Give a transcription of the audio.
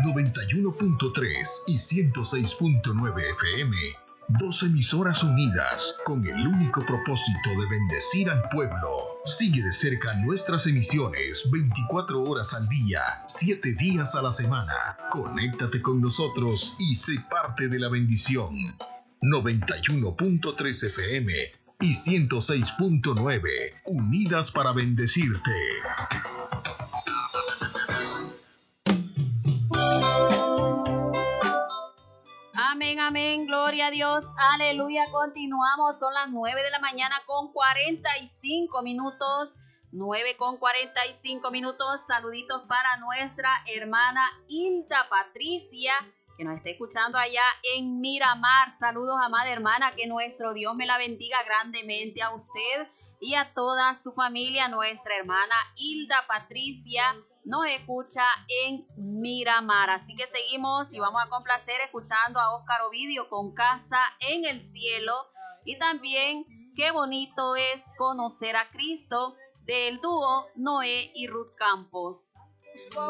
91.3 y 106.9 FM. Dos emisoras unidas con el único propósito de bendecir al pueblo. Sigue de cerca nuestras emisiones 24 horas al día, 7 días a la semana. Conéctate con nosotros y sé parte de la bendición. 91.3 FM y 106.9, unidas para bendecirte. Amén, amén, gloria a Dios, aleluya. Continuamos, son las 9 de la mañana con 45 minutos. 9:45. Saluditos para nuestra hermana Hilda Patricia, que nos está escuchando allá en Miramar. Saludos, amada hermana, que nuestro Dios me la bendiga grandemente a usted y a toda su familia. Nuestra hermana Hilda Patricia nos escucha en Miramar. Así que seguimos y vamos a complacer escuchando a Óscar Ovidio con Casa en el Cielo, y también Qué bonito es conocer a Cristo, del dúo Noé y Ruth Campos.